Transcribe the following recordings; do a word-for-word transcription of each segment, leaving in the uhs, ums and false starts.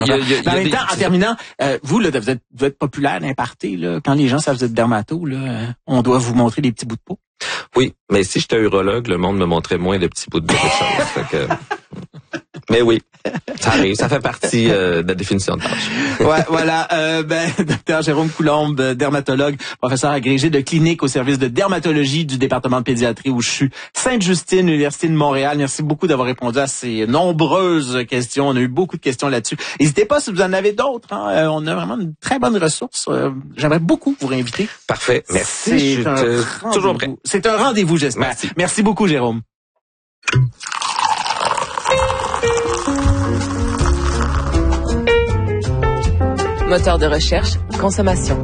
Il y a, il y a, Mais en il y a même des... temps, en terminant, euh, vous, là, vous êtes, vous êtes populaire d'un party, là. Quand les gens savent que vous êtes dermato, là, euh, on doit vous montrer des petits bouts de peau. Oui, mais si j'étais urologue, le monde me montrait moins de petits bouts de choses. Fait que... Mais oui, ça arrive, ça fait partie euh, de la définition de tâche. Ouais, voilà. Euh, ben, docteur Jérôme Coulombe, dermatologue, professeur agrégé de clinique au service de dermatologie du département de pédiatrie où je suis, Sainte-Justine, Université de Montréal. Merci beaucoup d'avoir répondu à ces nombreuses questions. On a eu beaucoup de questions là-dessus. N'hésitez pas si vous en avez d'autres. Hein. Euh, on a vraiment une très bonne ressource. Euh, j'aimerais beaucoup vous réinviter. Parfait. Merci. Je suis euh, toujours prêt. C'est un rendez-vous, j'espère. Merci. Merci beaucoup, Jérôme. Moteur de recherche, consommation.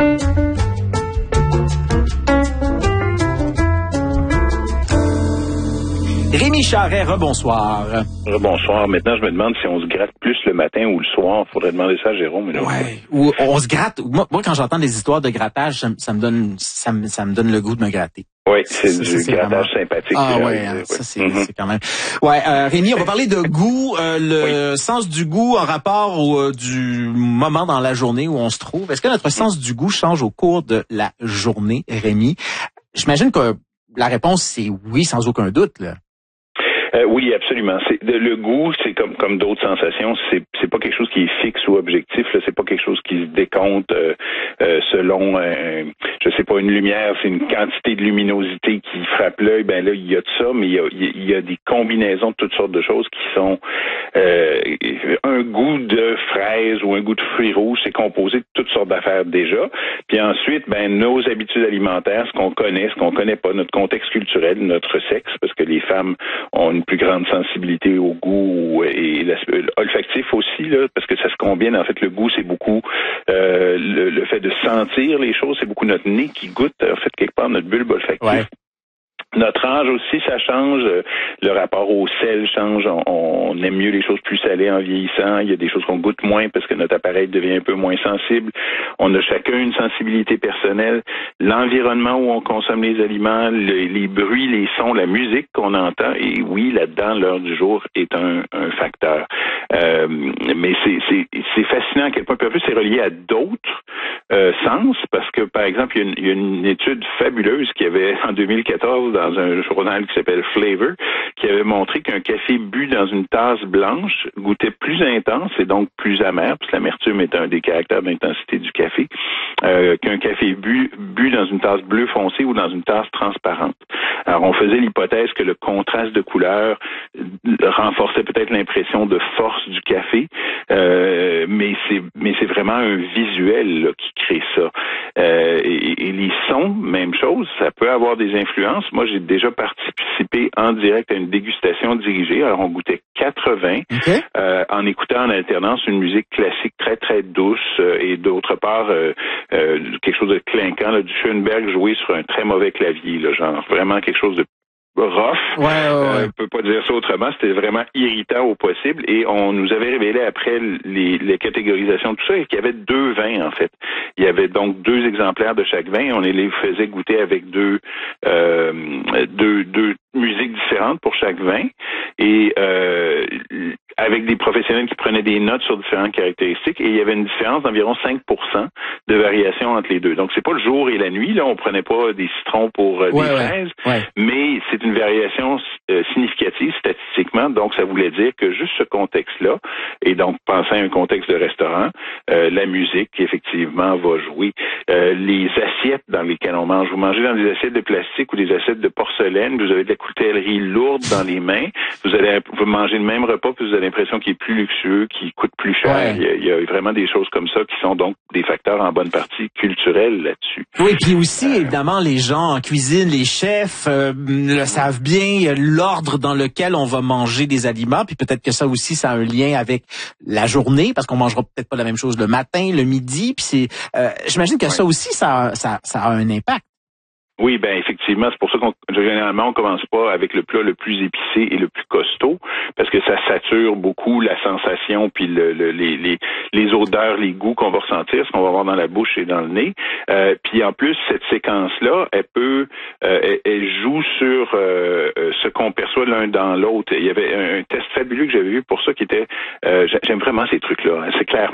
Rémi Charret, rebonsoir. Bonsoir. Maintenant, je me demande si on se gratte plus le matin ou le soir. Faudrait demander ça à Jérôme. Là. Ouais. Ou on se gratte. Moi, moi quand j'entends des histoires de grattage, ça, ça me donne, ça me, ça me donne le goût de me gratter. Oui, c'est ça, du ça, c'est grattage vraiment... sympathique. Ah ouais, hein, ouais. ça c'est, mm-hmm. c'est quand même. Ouais, euh, Rémi, on va parler de goût, euh, le oui. sens du goût en rapport au euh, du moment dans la journée où on se trouve. Est-ce que notre sens du goût change au cours de la journée, Rémi? J'imagine que la réponse c'est oui, sans aucun doute, là. Euh, oui, absolument. C'est le, le goût, c'est comme comme d'autres sensations, c'est c'est pas quelque chose qui est fixe ou objectif. Là, c'est pas quelque chose qui se décompte euh, euh, selon, euh, je sais pas, une lumière. C'est une quantité de luminosité qui frappe l'œil. Ben là, il y a de ça, mais il y a il y a des combinaisons de toutes sortes de choses qui sont euh, un goût de fraise ou un goût de fruits rouges. C'est composé de toutes sortes d'affaires déjà. Puis ensuite, ben nos habitudes alimentaires, ce qu'on connaît, ce qu'on connaît pas, notre contexte culturel, notre sexe, parce que les femmes ont une plus grande sensibilité au goût et l'aspect olfactif aussi, là, parce que ça se combine. En fait, le goût, c'est beaucoup euh, le, le fait de sentir les choses, c'est beaucoup notre nez qui goûte, en fait, quelque part, notre bulbe olfactive. Ouais. Notre âge aussi, ça change. Le rapport au sel change. On, on aime mieux les choses plus salées en vieillissant. Il y a des choses qu'on goûte moins parce que notre appareil devient un peu moins sensible. On a chacun une sensibilité personnelle. L'environnement où on consomme les aliments, le, les bruits, les sons, la musique qu'on entend, et oui, là-dedans, l'heure du jour est un, un facteur. Euh, mais c'est, c'est, c'est fascinant à quel point, puis en plus, c'est relié à d'autres euh, sens parce que, par exemple, il y a une, il y a une étude fabuleuse qui avait en deux mille quatorze dans un journal qui s'appelle Flavor, qui avait montré qu'un café bu dans une tasse blanche goûtait plus intense et donc plus amer, parce que l'amertume est un des caractères d'intensité du café, euh, qu'un café bu, bu dans une tasse bleue foncée ou dans une tasse transparente. Alors, on faisait l'hypothèse que le contraste de couleurs renforçait peut-être l'impression de force du café, euh, mais c'est mais c'est vraiment un visuel là, qui crée ça. Euh, et, et les sons, même chose, ça peut avoir des influences. Moi, j'ai déjà participé en direct à une dégustation dirigée. Alors, on goûtait quatre vins okay. euh, en écoutant en alternance une musique classique très, très douce euh, et d'autre part, euh, euh, quelque chose de clinquant, là, du Schoenberg joué sur un très mauvais clavier, là, genre vraiment quelque chose de rough. Ouais, ouais, ouais. Euh, on peut pas dire ça autrement. C'était vraiment irritant au possible. Et on nous avait révélé après les, les catégorisations de tout ça qu'il y avait deux vins, en fait. Il y avait donc deux exemplaires de chaque vin. On les faisait goûter avec deux, euh, deux, deux musiques différentes pour chaque vin. Et euh, avec des professionnels qui prenaient des notes sur différentes caractéristiques. Et il y avait une différence d'environ cinq pour cent de variation entre les deux. Donc, c'est pas le jour et la nuit. Là, on prenait pas des citrons pour euh, ouais, des ouais, fraises. Ouais. Mais c'est une variation euh, significative statistiquement, donc ça voulait dire que juste ce contexte-là, et donc pensez à un contexte de restaurant, euh, la musique effectivement va jouer. Euh, les assiettes dans lesquelles on mange, vous mangez dans des assiettes de plastique ou des assiettes de porcelaine, vous avez de la coutellerie lourde dans les mains, vous allez vous mangez le même repas, puis vous avez l'impression qu'il est plus luxueux, qu'il coûte plus cher. Ouais. Il, y a, il y a vraiment des choses comme ça qui sont donc des facteurs en bonne partie culturels là-dessus. Oui, puis aussi euh, évidemment les gens en cuisine, les chefs euh, le savent bien, l'ordre dans lequel on va manger des aliments, puis peut-être que ça aussi ça a un lien avec la journée parce qu'on mangera peut-être pas la même chose le matin, le midi, puis c'est euh, j'imagine que ouais. ça aussi ça, ça ça a un impact. Oui, ben effectivement, c'est pour ça qu'on généralement on commence pas avec le plat le plus épicé et le plus costaud, parce que ça sature beaucoup la sensation puis le, le, les, les les odeurs, les goûts qu'on va ressentir, ce qu'on va avoir dans la bouche et dans le nez. Euh, puis en plus cette séquence-là, elle peut, euh, elle, elle joue sur euh, ce qu'on perçoit l'un dans l'autre. Il y avait un, un test fabuleux que j'avais vu pour ça qui était, euh, j'aime vraiment ces trucs-là. Hein, c'est clairement